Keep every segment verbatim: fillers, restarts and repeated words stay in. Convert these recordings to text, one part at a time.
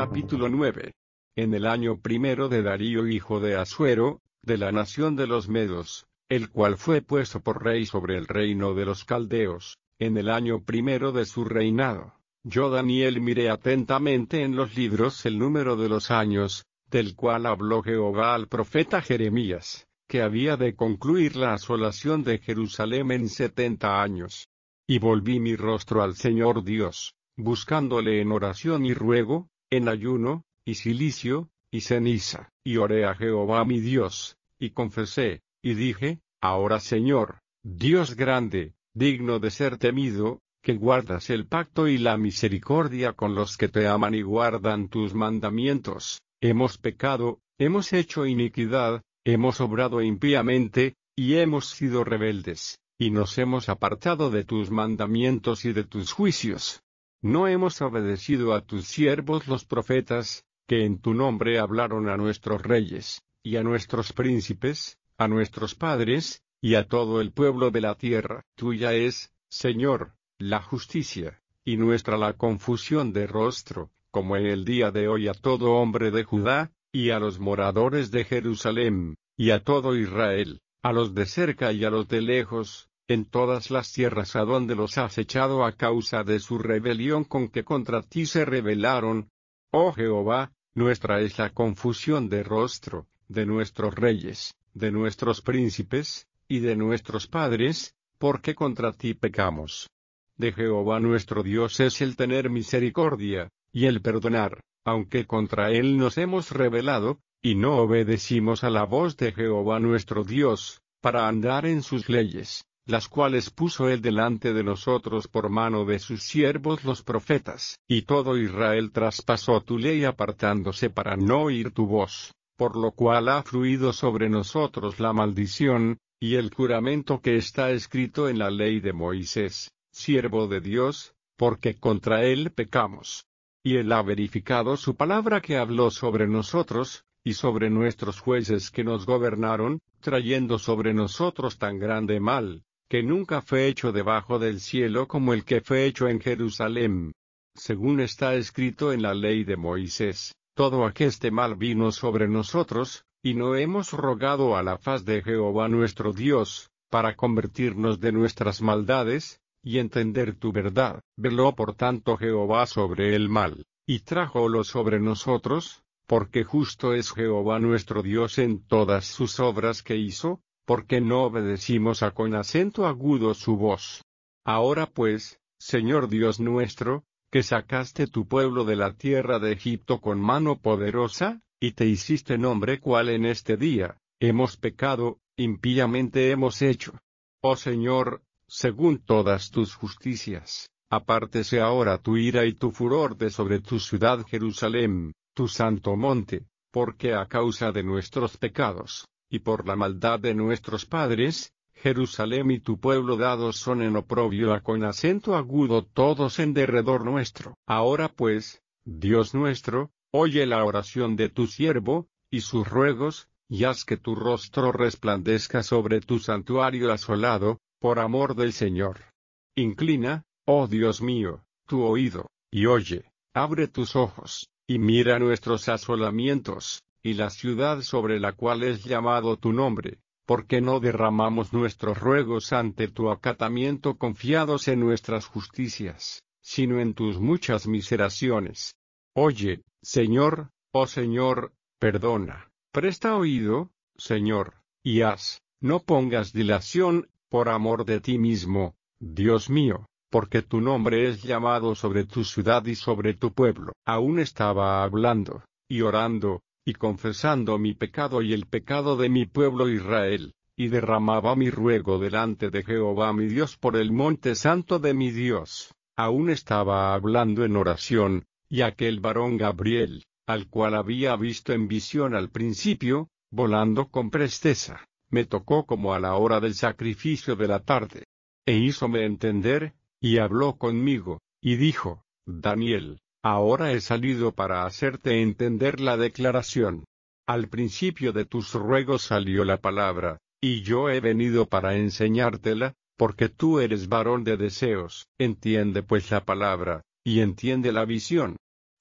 Capítulo nueve. En el año primero de Darío hijo de Asuero, de la nación de los Medos, el cual fue puesto por rey sobre el reino de los caldeos, en el año primero de su reinado, yo Daniel miré atentamente en los libros el número de los años, del cual habló Jehová al profeta Jeremías, que había de concluir la asolación de Jerusalén en setenta años. Y volví mi rostro al Señor Dios, buscándole en oración y ruego, en ayuno, y cilicio, y ceniza, y oré a Jehová mi Dios, y confesé, y dije, ahora Señor, Dios grande, digno de ser temido, que guardas el pacto y la misericordia con los que te aman y guardan tus mandamientos, hemos pecado, hemos hecho iniquidad, hemos obrado impíamente, y hemos sido rebeldes, y nos hemos apartado de tus mandamientos y de tus juicios. No hemos obedecido a tus siervos los profetas, que en tu nombre hablaron a nuestros reyes, y a nuestros príncipes, a nuestros padres, y a todo el pueblo de la tierra. Tuya es, Señor, la justicia, y nuestra la confusión de rostro, como en el día de hoy a todo hombre de Judá, y a los moradores de Jerusalén, y a todo Israel, a los de cerca y a los de lejos, en todas las tierras a donde los has echado a causa de su rebelión con que contra ti se rebelaron. Oh Jehová, nuestra es la confusión de rostro, de nuestros reyes, de nuestros príncipes, y de nuestros padres, porque contra ti pecamos. De Jehová nuestro Dios es el tener misericordia, y el perdonar, aunque contra él nos hemos rebelado, y no obedecimos a la voz de Jehová nuestro Dios, para andar en sus leyes, las cuales puso él delante de nosotros por mano de sus siervos los profetas. Y todo Israel traspasó tu ley apartándose para no oír tu voz, por lo cual ha fluido sobre nosotros la maldición, y el juramento que está escrito en la ley de Moisés, siervo de Dios, porque contra él pecamos. Y él ha verificado su palabra que habló sobre nosotros, y sobre nuestros jueces que nos gobernaron, trayendo sobre nosotros tan grande mal, que nunca fue hecho debajo del cielo como el que fue hecho en Jerusalén. Según está escrito en la ley de Moisés, todo aqueste mal vino sobre nosotros, y no hemos rogado a la faz de Jehová nuestro Dios, para convertirnos de nuestras maldades, y entender tu verdad. Veló por tanto Jehová sobre el mal, y trájolo sobre nosotros, porque justo es Jehová nuestro Dios en todas sus obras que hizo, porque no obedecimos a con acento agudo su voz. Ahora pues, Señor Dios nuestro, que sacaste tu pueblo de la tierra de Egipto con mano poderosa, y te hiciste nombre cual en este día, hemos pecado, impíamente hemos hecho. Oh Señor, según todas tus justicias, apártese ahora tu ira y tu furor de sobre tu ciudad Jerusalén, tu santo monte, porque a causa de nuestros pecados, y por la maldad de nuestros padres, Jerusalén y tu pueblo dados son en oprobio a con acento agudo todos en derredor nuestro. Ahora pues, Dios nuestro, oye la oración de tu siervo, y sus ruegos, y haz que tu rostro resplandezca sobre tu santuario asolado, por amor del Señor. Inclina, oh Dios mío, tu oído, y oye, abre tus ojos, y mira nuestros asolamientos, y la ciudad sobre la cual es llamado tu nombre, porque no derramamos nuestros ruegos ante tu acatamiento confiados en nuestras justicias, sino en tus muchas miseraciones. Oye, Señor, oh Señor, perdona, presta oído, Señor, y haz, no pongas dilación, por amor de ti mismo, Dios mío, porque tu nombre es llamado sobre tu ciudad y sobre tu pueblo. Aún estaba hablando, y orando, y confesando mi pecado y el pecado de mi pueblo Israel, y derramaba mi ruego delante de Jehová mi Dios por el monte santo de mi Dios. Aún estaba hablando en oración, y aquel varón Gabriel, al cual había visto en visión al principio, volando con presteza, me tocó como a la hora del sacrificio de la tarde, e hízome entender, y habló conmigo, y dijo, Daniel, ahora he salido para hacerte entender la declaración. Al principio de tus ruegos salió la palabra, y yo he venido para enseñártela, porque tú eres varón de deseos. Entiende pues la palabra, y entiende la visión.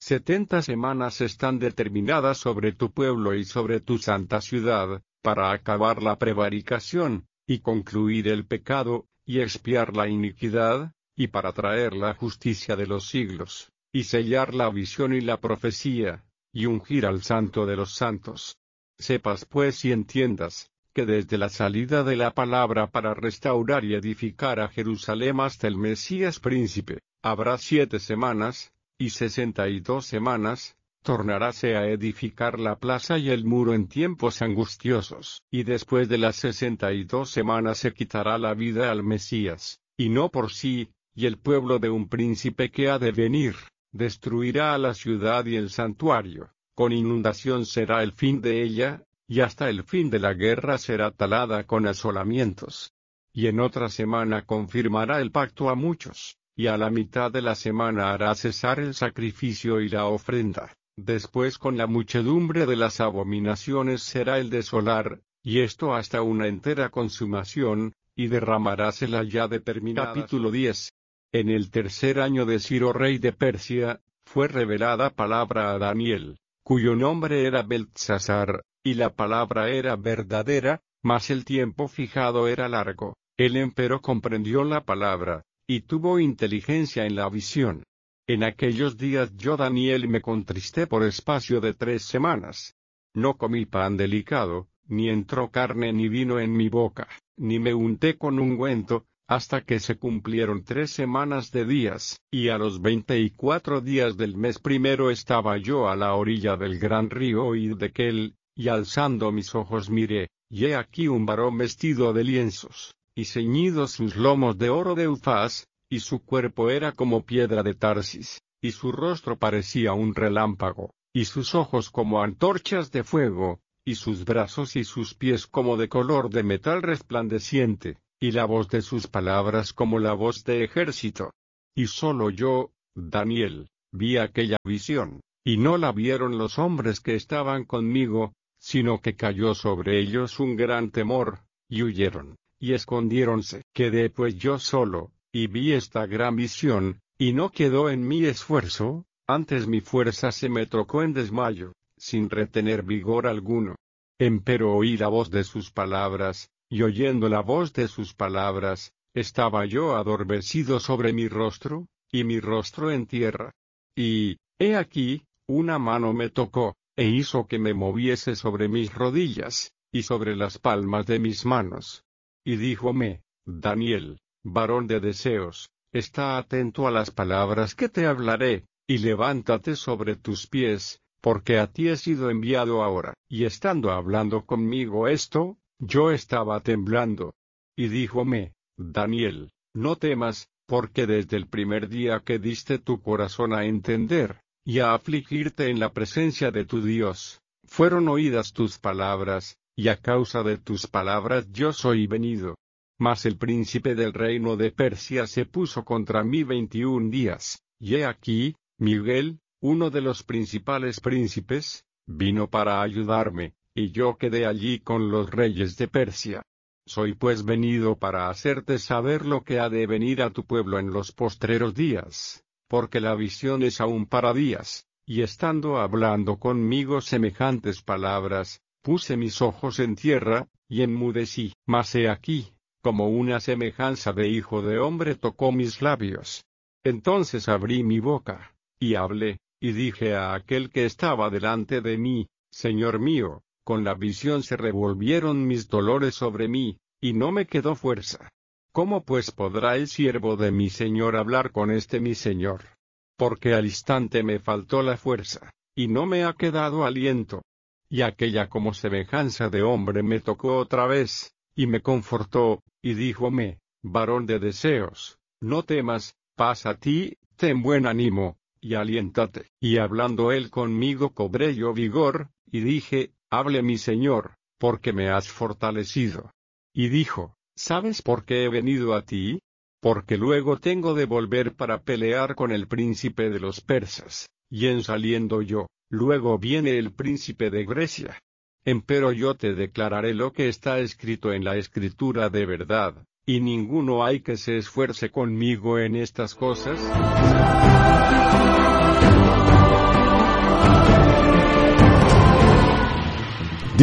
Setenta semanas están determinadas sobre tu pueblo y sobre tu santa ciudad, para acabar la prevaricación, y concluir el pecado, y expiar la iniquidad, y para traer la justicia de los siglos, y sellar la visión y la profecía, y ungir al santo de los santos. Sepas pues y entiendas, que desde la salida de la palabra para restaurar y edificar a Jerusalén hasta el Mesías príncipe, habrá siete semanas, y sesenta y dos semanas, tornaráse a edificar la plaza y el muro en tiempos angustiosos. Y después de las sesenta y dos semanas se quitará la vida al Mesías, y no por sí, y el pueblo de un príncipe que ha de venir, destruirá a la ciudad y el santuario, con inundación será el fin de ella, y hasta el fin de la guerra será talada con asolamientos. Y en otra semana confirmará el pacto a muchos, y a la mitad de la semana hará cesar el sacrificio y la ofrenda. Después con la muchedumbre de las abominaciones será el desolar, y esto hasta una entera consumación, y derramaráse la ya determinada. Capítulo diez. En el tercer año de Ciro rey de Persia, fue revelada palabra a Daniel, cuyo nombre era Beltsasar, y la palabra era verdadera, mas el tiempo fijado era largo. Él empero comprendió la palabra, y tuvo inteligencia en la visión. En aquellos días yo Daniel me contristé por espacio de tres semanas. No comí pan delicado, ni entró carne ni vino en mi boca, ni me unté con ungüento, hasta que se cumplieron tres semanas de días, y a los veinte y cuatro días del mes primero estaba yo a la orilla del gran río Hiddekel, y alzando mis ojos miré, y he aquí un varón vestido de lienzos, y ceñidos sus lomos de oro de Ufaz, y su cuerpo era como piedra de Tarsis, y su rostro parecía un relámpago, y sus ojos como antorchas de fuego, y sus brazos y sus pies como de color de metal resplandeciente, y la voz de sus palabras como la voz de ejército. Y solo yo, Daniel, vi aquella visión, y no la vieron los hombres que estaban conmigo, sino que cayó sobre ellos un gran temor, y huyeron, y escondiéronse. Quedé pues yo solo, y vi esta gran visión, y no quedó en mí esfuerzo, antes mi fuerza se me trocó en desmayo, sin retener vigor alguno. Empero oí la voz de sus palabras, y oyendo la voz de sus palabras, estaba yo adormecido sobre mi rostro, y mi rostro en tierra. Y, he aquí, una mano me tocó, e hizo que me moviese sobre mis rodillas, y sobre las palmas de mis manos. Y díjome, Daniel, varón de deseos, está atento a las palabras que te hablaré, y levántate sobre tus pies, porque a ti he sido enviado ahora. Y estando hablando conmigo esto, yo estaba temblando. Y díjome, Daniel, no temas, porque desde el primer día que diste tu corazón a entender, y a afligirte en la presencia de tu Dios, fueron oídas tus palabras, y a causa de tus palabras yo soy venido. Mas el príncipe del reino de Persia se puso contra mí veintiún días, y he aquí, Miguel, uno de los principales príncipes, vino para ayudarme, y yo quedé allí con los reyes de Persia. Soy pues venido para hacerte saber lo que ha de venir a tu pueblo en los postreros días, porque la visión es aún para días. Y estando hablando conmigo semejantes palabras, puse mis ojos en tierra, y enmudecí. Mas he aquí, como una semejanza de hijo de hombre tocó mis labios. Entonces abrí mi boca, y hablé, y dije a aquel que estaba delante de mí, Señor mío, con la visión se revolvieron mis dolores sobre mí, y no me quedó fuerza. ¿Cómo pues podrá el siervo de mi Señor hablar con este mi Señor? Porque al instante me faltó la fuerza, y no me ha quedado aliento. Y aquella como semejanza de hombre me tocó otra vez, y me confortó, y díjome, varón de deseos, no temas, paz a ti, ten buen ánimo, y aliéntate. Y hablando él conmigo cobré yo vigor, y dije, hable mi Señor, porque me has fortalecido. Y dijo, ¿sabes por qué he venido a ti? Porque luego tengo de volver para pelear con el príncipe de los persas, y en saliendo yo, luego viene el príncipe de Grecia. Empero yo te declararé lo que está escrito en la Escritura de verdad, y ninguno hay que se esfuerce conmigo en estas cosas.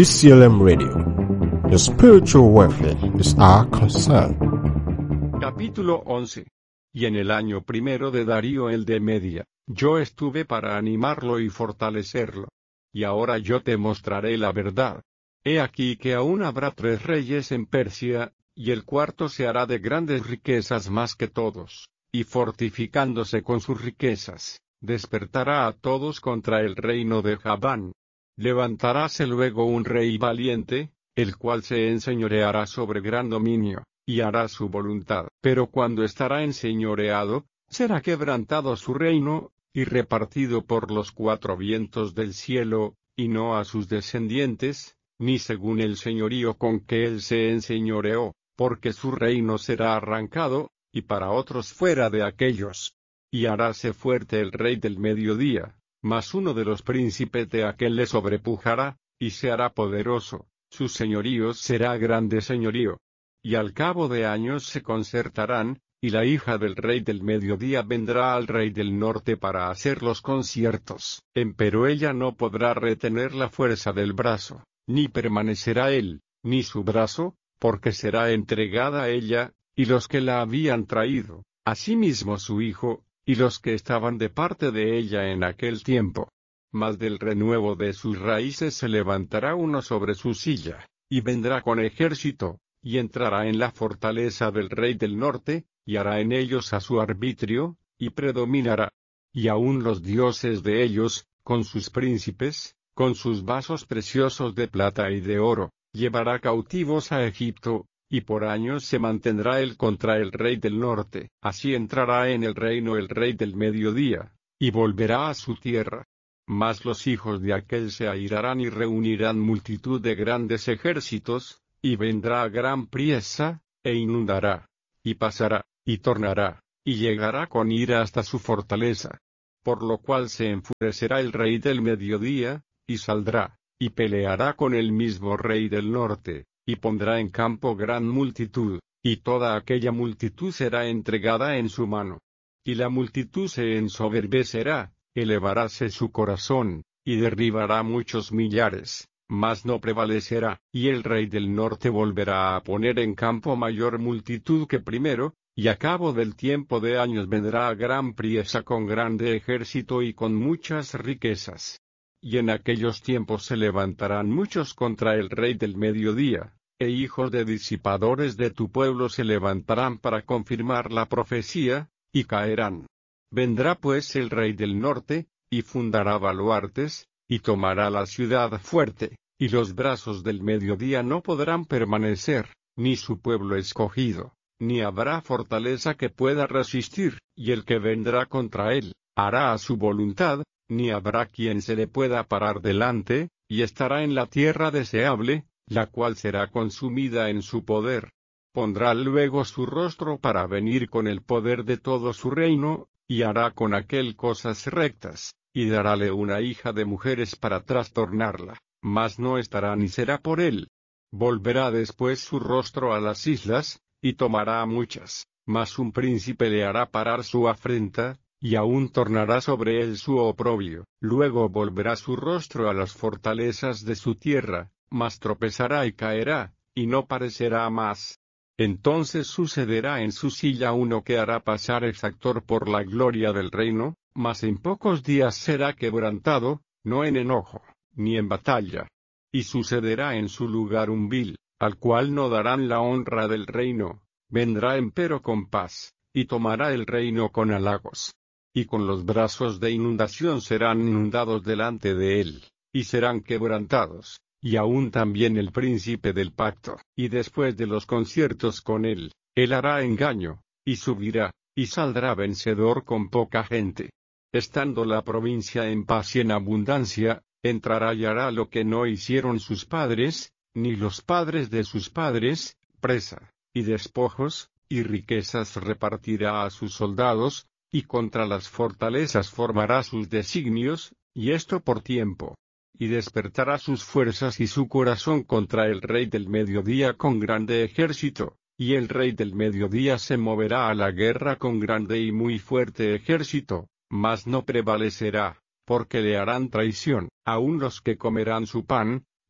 D C L M Radio. Your spiritual welfare is our concern. Capítulo once. Y en el año primero de Darío el de Media, yo estuve para animarlo y fortalecerlo. Y ahora yo te mostraré la verdad. He aquí que aún habrá tres reyes en Persia, y el cuarto se hará de grandes riquezas más que todos, y fortificándose con sus riquezas, despertará a todos contra el reino de Javán. Levantaráse luego un rey valiente, el cual se enseñoreará sobre gran dominio, y hará su voluntad. Pero cuando estará enseñoreado, será quebrantado su reino, y repartido por los cuatro vientos del cielo, y no a sus descendientes, ni según el señorío con que él se enseñoreó, porque su reino será arrancado, y para otros fuera de aquellos. Y haráse fuerte el rey del mediodía, mas uno de los príncipes de aquel le sobrepujará, y se hará poderoso, su señorío será grande señorío. Y al cabo de años se concertarán, y la hija del rey del mediodía vendrá al rey del norte para hacer los conciertos, empero ella no podrá retener la fuerza del brazo, ni permanecerá él, ni su brazo, porque será entregada a ella, y los que la habían traído, asimismo su hijo, y los que estaban de parte de ella en aquel tiempo. Mas del renuevo de sus raíces se levantará uno sobre su silla, y vendrá con ejército, y entrará en la fortaleza del rey del norte, y hará en ellos a su arbitrio, y predominará. Y aun los dioses de ellos, con sus príncipes, con sus vasos preciosos de plata y de oro, llevará cautivos a Egipto, y por años se mantendrá él contra el rey del norte. Así entrará en el reino el rey del mediodía, y volverá a su tierra. Mas los hijos de aquel se airarán y reunirán multitud de grandes ejércitos, y vendrá a gran priesa, e inundará, y pasará, y tornará, y llegará con ira hasta su fortaleza. Por lo cual se enfurecerá el rey del mediodía, y saldrá, y peleará con el mismo rey del norte, y pondrá en campo gran multitud, y toda aquella multitud será entregada en su mano. Y la multitud se ensoberbecerá, elevaráse su corazón, y derribará muchos millares, mas no prevalecerá, y el rey del norte volverá a poner en campo mayor multitud que primero, y a cabo del tiempo de años vendrá a gran priesa con grande ejército y con muchas riquezas. Y en aquellos tiempos se levantarán muchos contra el rey del mediodía, e hijos de disipadores de tu pueblo se levantarán para confirmar la profecía, y caerán. Vendrá pues el rey del norte, y fundará baluartes, y tomará la ciudad fuerte, y los brazos del mediodía no podrán permanecer, ni su pueblo escogido, ni habrá fortaleza que pueda resistir, y el que vendrá contra él, hará a su voluntad, ni habrá quien se le pueda parar delante, y estará en la tierra deseable, la cual será consumida en su poder. Pondrá luego su rostro para venir con el poder de todo su reino, y hará con aquel cosas rectas, y darále una hija de mujeres para trastornarla, mas no estará ni será por él. Volverá después su rostro a las islas, y tomará a muchas, mas un príncipe le hará parar su afrenta, y aún tornará sobre él su oprobio. Luego volverá su rostro a las fortalezas de su tierra, mas tropezará y caerá, y no parecerá más. Entonces sucederá en su silla uno que hará pasar exactor por la gloria del reino, mas en pocos días será quebrantado, no en enojo, ni en batalla. Y sucederá en su lugar un vil, al cual no darán la honra del reino, vendrá empero con paz, y tomará el reino con halagos. Y con los brazos de inundación serán inundados delante de él, y serán quebrantados, y aún también el príncipe del pacto. Y después de los conciertos con él, él hará engaño, y subirá, y saldrá vencedor con poca gente. Estando la provincia en paz y en abundancia, entrará y hará lo que no hicieron sus padres, ni los padres de sus padres, presa, y despojos, y riquezas repartirá a sus soldados, y contra las fortalezas formará sus designios, y esto por tiempo. Y despertará sus fuerzas y su corazón contra el rey del mediodía con grande ejército, y el rey del mediodía se moverá a la guerra con grande y muy fuerte ejército, mas no prevalecerá, porque le harán traición, aun los que comerán su pan,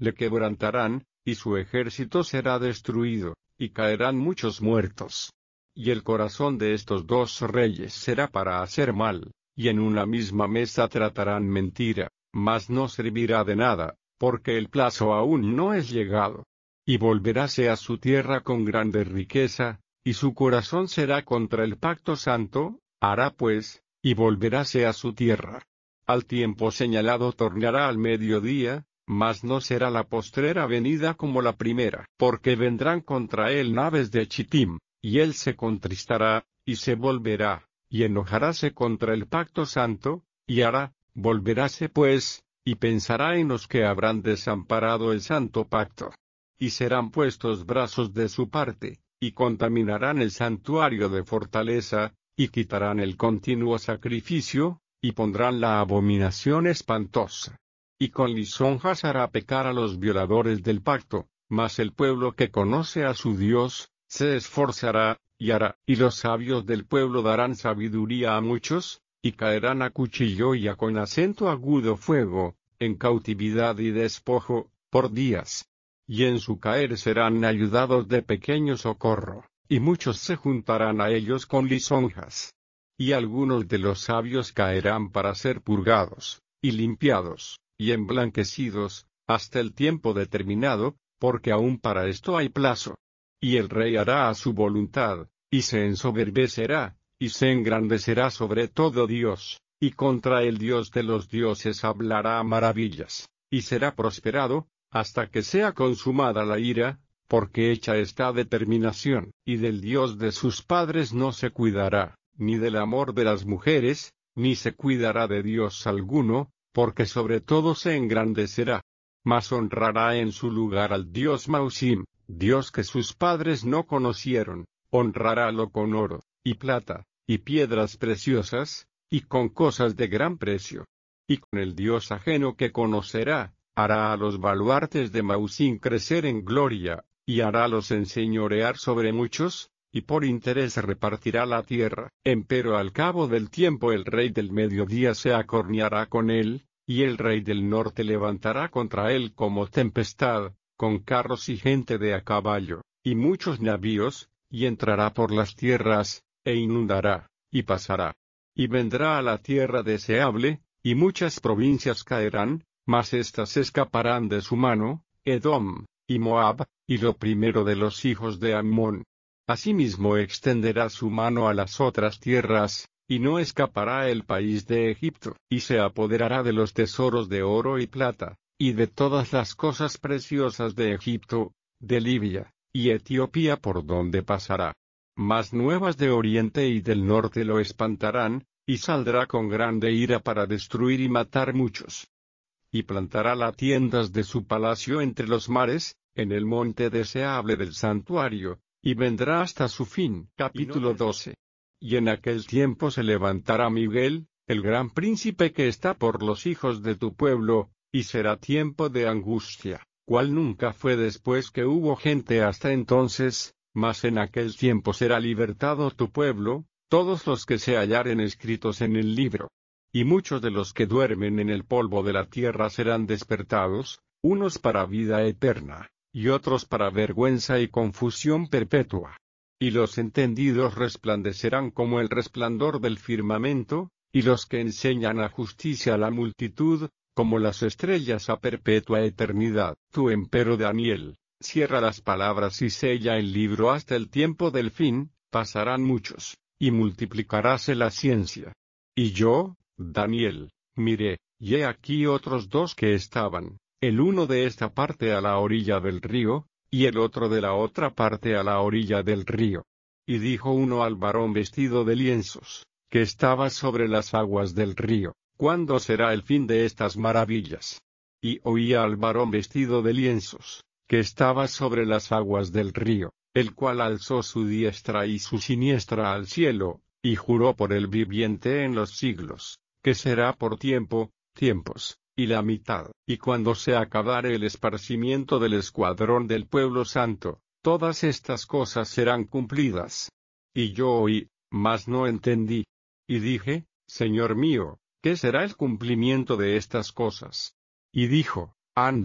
le quebrantarán, y su ejército será destruido, y caerán muchos muertos. Y el corazón de estos dos reyes será para hacer mal, y en una misma mesa tratarán mentira, mas no servirá de nada, porque el plazo aún no es llegado. Y volveráse a su tierra con grande riqueza, y su corazón será contra el pacto santo, hará pues, y volveráse a su tierra. Al tiempo señalado tornará al mediodía, mas no será la postrera venida como la primera, porque vendrán contra él naves de Chittim, y él se contristará, y se volverá, y enojaráse contra el pacto santo, y hará, volveráse pues, y pensará en los que habrán desamparado el santo pacto. Y serán puestos brazos de su parte, y contaminarán el santuario de fortaleza, y quitarán el continuo sacrificio, y pondrán la abominación espantosa. Y con lisonjas hará pecar a los violadores del pacto, mas el pueblo que conoce a su Dios, se esforzará, y hará, y los sabios del pueblo darán sabiduría a muchos, y caerán a cuchillo y a con acento agudo fuego, en cautividad y despojo, por días. Y en su caer serán ayudados de pequeño socorro, y muchos se juntarán a ellos con lisonjas. Y algunos de los sabios caerán para ser purgados, y limpiados, y emblanquecidos, hasta el tiempo determinado, porque aún para esto hay plazo. Y el rey hará a su voluntad, y se ensoberbecerá, y se engrandecerá sobre todo Dios, y contra el Dios de los dioses hablará maravillas, y será prosperado, hasta que sea consumada la ira, porque hecha está determinación, y del Dios de sus padres no se cuidará, ni del amor de las mujeres, ni se cuidará de Dios alguno, porque sobre todo se engrandecerá. Mas honrará en su lugar al Dios Mausim, Dios que sus padres no conocieron, honrarálo con oro, y plata, y piedras preciosas, y con cosas de gran precio. Y con el Dios ajeno que conocerá, hará a los baluartes de Mausim crecer en gloria, y harálos enseñorear sobre muchos, y por interés repartirá la tierra. Empero al cabo del tiempo el rey del mediodía se acorneará con él, y el rey del norte levantará contra él como tempestad, con carros y gente de a caballo, y muchos navíos, y entrará por las tierras, e inundará, y pasará. Y vendrá a la tierra deseable, y muchas provincias caerán, mas éstas escaparán de su mano, Edom, y Moab, y lo primero de los hijos de Ammón. Asimismo extenderá su mano a las otras tierras, y no escapará el país de Egipto, y se apoderará de los tesoros de oro y plata, y de todas las cosas preciosas de Egipto, de Libia, y Etiopía por donde pasará. Mas nuevas de oriente y del norte lo espantarán, y saldrá con grande ira para destruir y matar muchos. Y plantará las tiendas de su palacio entre los mares, en el monte deseable del santuario, y vendrá hasta su fin. Capítulo doce. Y en aquel tiempo se levantará Miguel, el gran príncipe que está por los hijos de tu pueblo, y será tiempo de angustia, cual nunca fue después que hubo gente hasta entonces, mas en aquel tiempo será libertado tu pueblo, todos los que se hallaren escritos en el libro. Y muchos de los que duermen en el polvo de la tierra serán despertados, unos para vida eterna, y otros para vergüenza y confusión perpetua. Y los entendidos resplandecerán como el resplandor del firmamento, y los que enseñan a justicia a la multitud, como las estrellas a perpetua eternidad. Tú, empero Daniel, cierra las palabras y sella el libro hasta el tiempo del fin, pasarán muchos, y multiplicaráse la ciencia. Y yo, Daniel, miré, y he aquí otros dos que estaban, el uno de esta parte a la orilla del río, y el otro de la otra parte a la orilla del río. Y dijo uno al varón vestido de lienzos, que estaba sobre las aguas del río, ¿cuándo será el fin de estas maravillas? Y oía al varón vestido de lienzos, que estaba sobre las aguas del río, el cual alzó su diestra y su siniestra al cielo, y juró por el viviente en los siglos, que será por tiempo, tiempos, y la mitad, y cuando se acabare el esparcimiento del escuadrón del pueblo santo, todas estas cosas serán cumplidas. Y yo oí, mas no entendí. Y dije, Señor mío, ¿qué será el cumplimiento de estas cosas? Y dijo, anda,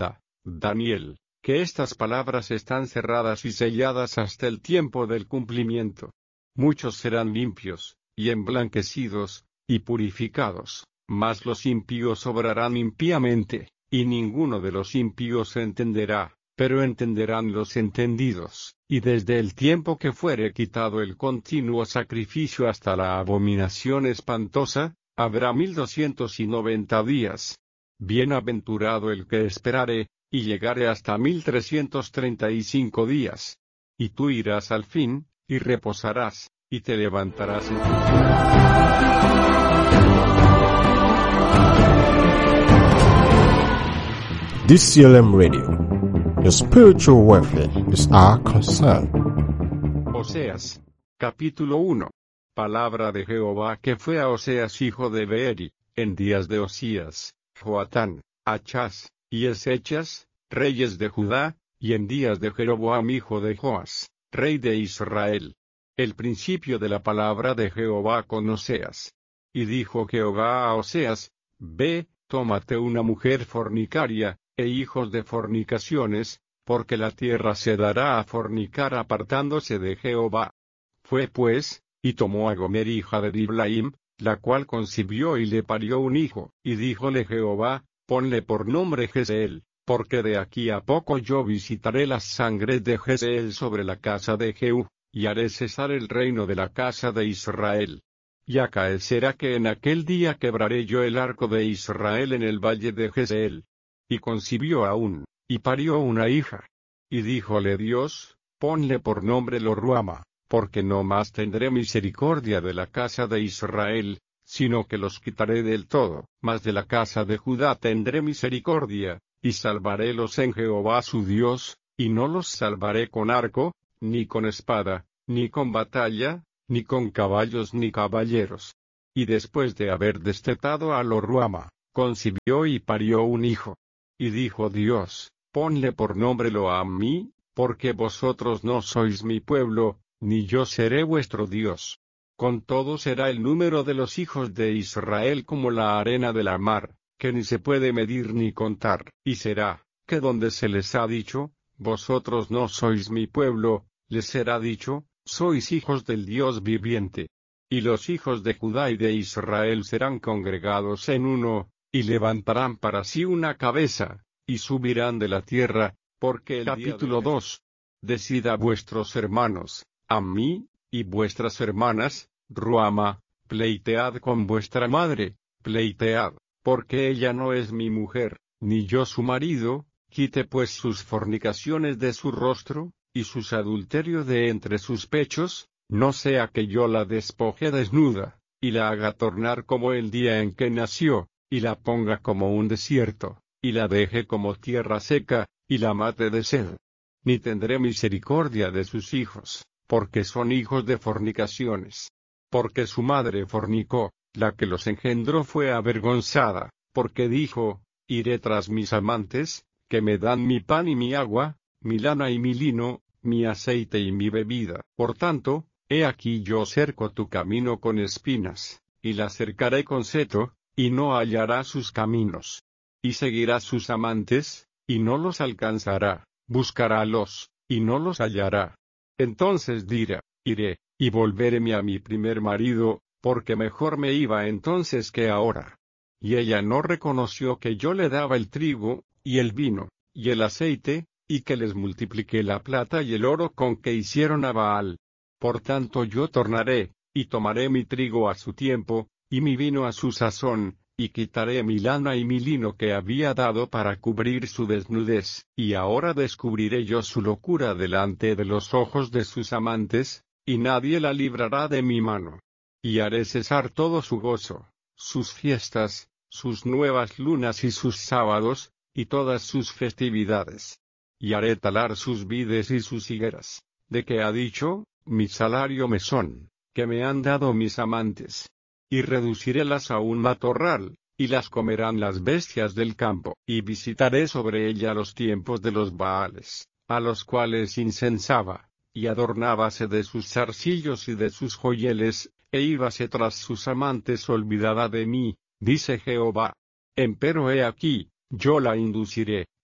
Daniel, que estas palabras están cerradas y selladas hasta el tiempo del cumplimiento. Muchos serán limpios, y emblanquecidos, y purificados, mas los impíos obrarán impíamente, y ninguno de los impíos entenderá, pero entenderán los entendidos, y desde el tiempo que fuere quitado el continuo sacrificio hasta la abominación espantosa, habrá mil doscientos y noventa días. Bienaventurado el que esperare, y llegare hasta mil trescientos treinta y cinco días. Y tú irás al fin, y reposarás, y te levantarás en tu D C L M Radio. Your spiritual welfare is our concern. Oseas, capítulo uno. Palabra de Jehová que fue a Oseas hijo de Beeri, en días de Osías, Joatán, Achaz, y Ezechas, reyes de Judá, y en días de Jeroboam hijo de Joas, rey de Israel. El principio de la palabra de Jehová con Oseas. Y dijo Jehová a Oseas: Ve, tómate una mujer fornicaria, e hijos de fornicaciones, porque la tierra se dará a fornicar apartándose de Jehová. Fue pues, y tomó a Gomer hija de Diblaim, la cual concibió y le parió un hijo, y díjole Jehová: Ponle por nombre Jezeel, porque de aquí a poco yo visitaré las sangres de Jezeel sobre la casa de Jehú, y haré cesar el reino de la casa de Israel. Y acaecerá que en aquel día quebraré yo el arco de Israel en el valle de Jezeel. Y concibió aún, y parió una hija. Y díjole Dios: Ponle por nombre Lo-ruama, porque no más tendré misericordia de la casa de Israel, sino que los quitaré del todo, mas de la casa de Judá tendré misericordia, y salvarélos en Jehová su Dios, y no los salvaré con arco, ni con espada, ni con batalla, ni con caballos ni caballeros. Y después de haber destetado a Lo-ruama, concibió y parió un hijo. Y dijo Dios: Ponle por nombre Lo-ammi, porque vosotros no sois mi pueblo, ni yo seré vuestro Dios. Con todo será el número de los hijos de Israel como la arena de la mar, que ni se puede medir ni contar. Y será, que donde se les ha dicho: Vosotros no sois mi pueblo, les será dicho: Sois hijos del Dios viviente. Y los hijos de Judá y de Israel serán congregados en uno, y levantarán para sí una cabeza, y subirán de la tierra, porque el capítulo dos. Decid a vuestros hermanos, a mí, y vuestras hermanas, Ruama, pleitead con vuestra madre, pleitead, porque ella no es mi mujer, ni yo su marido, quite pues sus fornicaciones de su rostro, y sus adulterios de entre sus pechos, no sea que yo la despoje desnuda, y la haga tornar como el día en que nació, y la ponga como un desierto, y la deje como tierra seca, y la mate de sed. Ni tendré misericordia de sus hijos, porque son hijos de fornicaciones. Porque su madre fornicó, la que los engendró fue avergonzada, porque dijo: Iré tras mis amantes, que me dan mi pan y mi agua, mi lana y mi lino, mi aceite y mi bebida. Por tanto, he aquí yo cerco tu camino con espinas, y la cercaré con seto, y no hallará sus caminos. Y seguirá sus amantes, y no los alcanzará, buscarálos, y no los hallará. Entonces dirá: Iré, y volvéréme a mi primer marido, porque mejor me iba entonces que ahora. Y ella no reconoció que yo le daba el trigo, y el vino, y el aceite, y que les multipliqué la plata y el oro con que hicieron a Baal. Por tanto yo tornaré, y tomaré mi trigo a su tiempo, y mi vino a su sazón, y quitaré mi lana y mi lino que había dado para cubrir su desnudez, y ahora descubriré yo su locura delante de los ojos de sus amantes, y nadie la librará de mi mano. Y haré cesar todo su gozo, sus fiestas, sus nuevas lunas y sus sábados, y todas sus festividades. Y haré talar sus vides y sus higueras, de que ha dicho: Mi salario me son, que me han dado mis amantes. Y reducirélas a un matorral, y las comerán las bestias del campo. Y visitaré sobre ella los tiempos de los Baales, a los cuales incensaba, y adornábase de sus zarcillos y de sus joyeles, e íbase tras sus amantes olvidada de mí, dice Jehová. Empero he aquí, yo la induciré,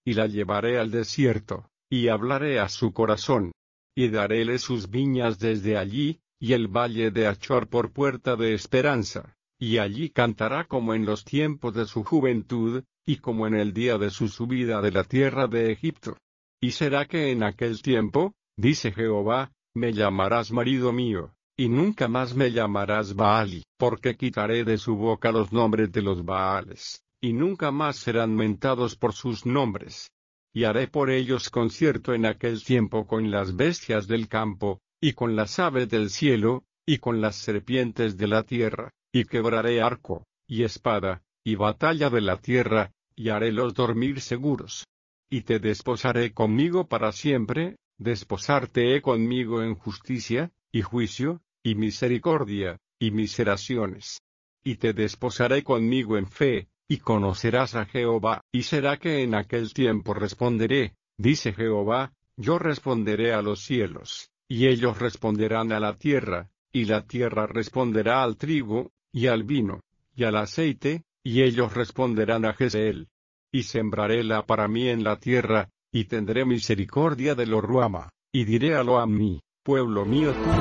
y la llevaré al desierto, y hablaré a su corazón, y daréle sus viñas desde allí, y el valle de Achor por puerta de esperanza, y allí cantará como en los tiempos de su juventud, y como en el día de su subida de la tierra de Egipto. Y será que en aquel tiempo, dice Jehová, me llamarás marido mío, y nunca más me llamarás Baali, porque quitaré de su boca los nombres de los Baales, y nunca más serán mentados por sus nombres. Y haré por ellos concierto en aquel tiempo con las bestias del campo, y con las aves del cielo, y con las serpientes de la tierra, y quebraré arco, y espada, y batalla de la tierra, y harélos dormir seguros. Y te desposaré conmigo para siempre, desposarte he conmigo en justicia, y juicio, y misericordia, y miseraciones. Y te desposaré conmigo en fe, y conocerás a Jehová. Y será que en aquel tiempo responderé, dice Jehová, yo responderé a los cielos, y ellos responderán a la tierra, y la tierra responderá al trigo, y al vino, y al aceite, y ellos responderán a Jezreel. Y sembraréla para mí en la tierra, y tendré misericordia de lo Ruama, y diré a lo a mí, pueblo mío tú.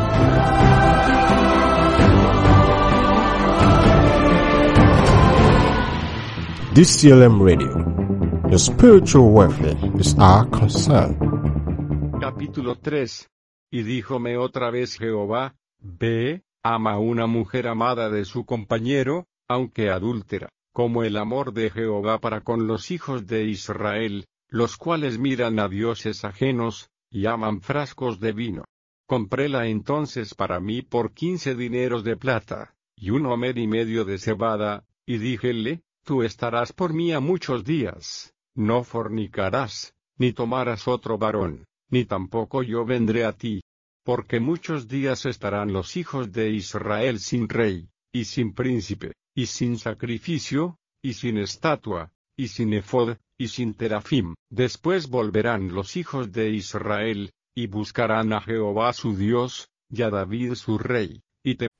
D C L M Radio. Your spiritual welfare is our concern. Capítulo tres. Y díjome otra vez Jehová, ve, ama a una mujer amada de su compañero, aunque adúltera, como el amor de Jehová para con los hijos de Israel, los cuales miran a dioses ajenos, y aman frascos de vino. Compréla entonces para mí por quince dineros de plata, y un homer y medio de cebada, y díjele, tú estarás por mí a muchos días, no fornicarás, ni tomarás otro varón, ni tampoco yo vendré a ti. Porque muchos días estarán los hijos de Israel sin rey, y sin príncipe, y sin sacrificio, y sin estatua, y sin efod, y sin terafim. Después volverán los hijos de Israel, y buscarán a Jehová su Dios, y a David su rey, y te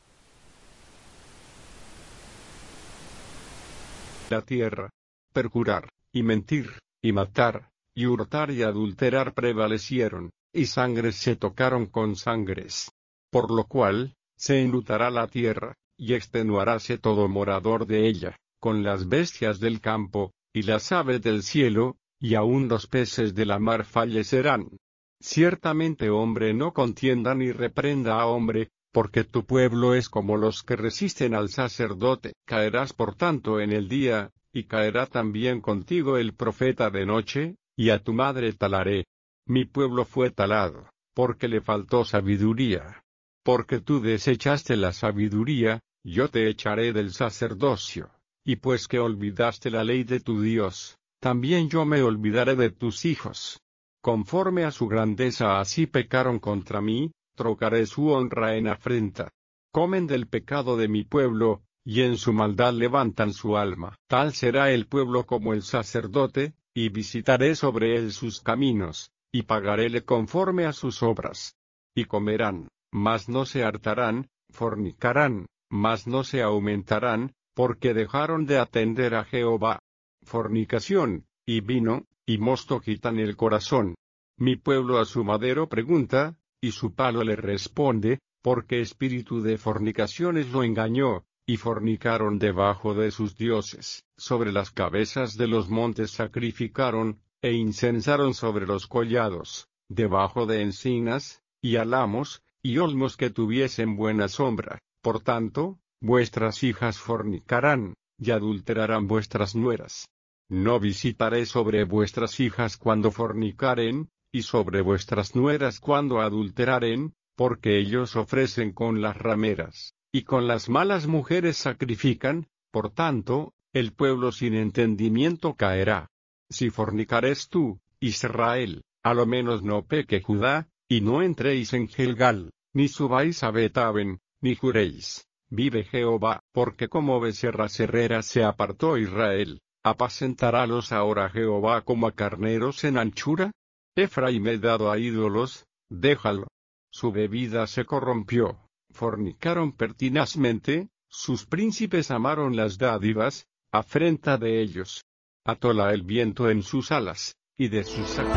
la tierra. Perjurar, y mentir, y matar, y hurtar y adulterar prevalecieron, y sangres se tocaron con sangres. Por lo cual, se enlutará la tierra, y extenuaráse todo morador de ella, con las bestias del campo, y las aves del cielo, y aun los peces de la mar fallecerán. Ciertamente hombre no contienda ni reprenda a hombre, porque tu pueblo es como los que resisten al sacerdote. Caerás por tanto en el día, y caerá también contigo el profeta de noche, y a tu madre talaré. Mi pueblo fue talado, porque le faltó sabiduría. Porque tú desechaste la sabiduría, yo te echaré del sacerdocio. Y pues que olvidaste la ley de tu Dios, también yo me olvidaré de tus hijos. Conforme a su grandeza así pecaron contra mí, trocaré su honra en afrenta. Comen del pecado de mi pueblo, y en su maldad levantan su alma. Tal será el pueblo como el sacerdote, y visitaré sobre él sus caminos, y pagaréle conforme a sus obras. Y comerán, mas no se hartarán, fornicarán, mas no se aumentarán, porque dejaron de atender a Jehová. Fornicación, y vino, y mosto quitan el corazón. Mi pueblo a su madero pregunta, y su palo le responde, porque espíritu de fornicaciones lo engañó, y fornicaron debajo de sus dioses. Sobre las cabezas de los montes sacrificaron, e incensaron sobre los collados, debajo de encinas, y álamos, y olmos que tuviesen buena sombra. Por tanto, vuestras hijas fornicarán, y adulterarán vuestras nueras. No visitaré sobre vuestras hijas cuando fornicaren, y sobre vuestras nueras cuando adulteraren, porque ellos ofrecen con las rameras, y con las malas mujeres sacrifican, por tanto, el pueblo sin entendimiento caerá. Si fornicares tú, Israel, a lo menos no peque Judá, y no entréis en Gilgal, ni subáis a Betaben, ni juréis, vive Jehová, porque como becerra cerrera se apartó Israel, ¿apacentarálos ahora Jehová como a carneros en anchura? Efraín he dado a ídolos, déjalo. Su bebida se corrompió, fornicaron pertinazmente, sus príncipes amaron las dádivas, afrenta de ellos. atóla el viento en sus alas, y de sus sacos.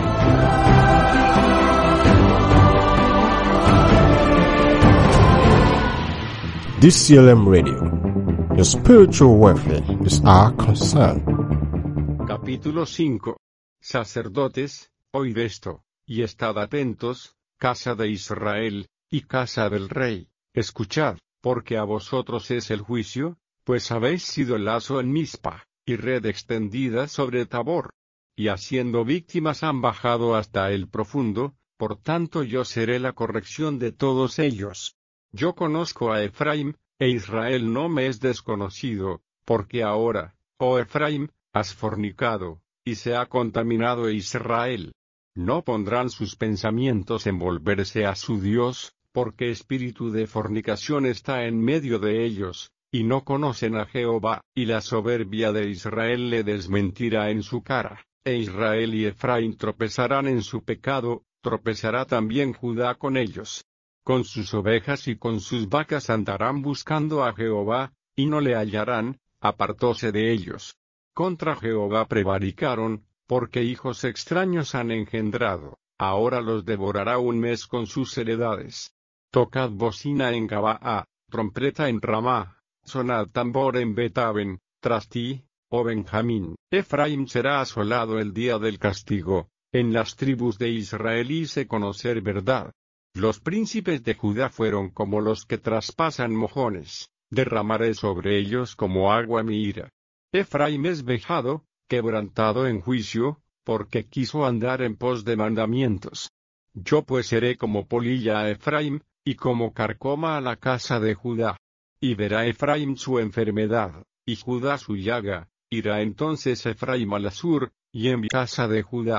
D C L M Radio. Your spiritual welfare is our concern. Capítulo cinco. Sacerdotes, oíd esto, y estad atentos, casa de Israel, y casa del rey, escuchad, porque a vosotros es el juicio, pues habéis sido lazo en Mizpa, y red extendida sobre Tabor. Y haciendo víctimas han bajado hasta el profundo, por tanto yo seré la corrección de todos ellos. Yo conozco a Efraim, e Israel no me es desconocido, porque ahora, oh Efraim, has fornicado, y se ha contaminado Israel. No pondrán sus pensamientos en volverse a su Dios, porque espíritu de fornicación está en medio de ellos, y no conocen a Jehová, y la soberbia de Israel le desmentirá en su cara, e Israel y Efraim tropezarán en su pecado, tropezará también Judá con ellos. Con sus ovejas y con sus vacas andarán buscando a Jehová, y no le hallarán, apartóse de ellos. Contra Jehová prevaricaron, porque hijos extraños han engendrado, ahora los devorará un mes con sus heredades. Tocad bocina en Gabaa, trompeta en Ramá, sonad tambor en Betaben, tras ti, oh Benjamín. Efraim será asolado el día del castigo, en las tribus de Israel hice conocer verdad. Los príncipes de Judá fueron como los que traspasan mojones, derramaré sobre ellos como agua mi ira. Efraim es vejado, quebrantado en juicio, porque quiso andar en pos de mandamientos. Yo pues seré como polilla a Efraim, y como carcoma a la casa de Judá. Y verá Efraim su enfermedad, y Judá su llaga, irá entonces Efraim al sur, y en casa de Judá